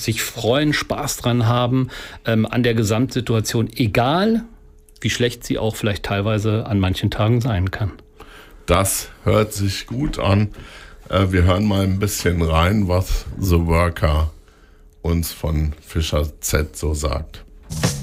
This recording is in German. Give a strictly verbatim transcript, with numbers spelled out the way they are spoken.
sich freuen, Spaß dran haben, ähm, an der Gesamtsituation, egal wie schlecht sie auch vielleicht teilweise an manchen Tagen sein kann. Das hört sich gut an. Äh, wir hören mal ein bisschen rein, was The Worker uns von Fischer Z so sagt.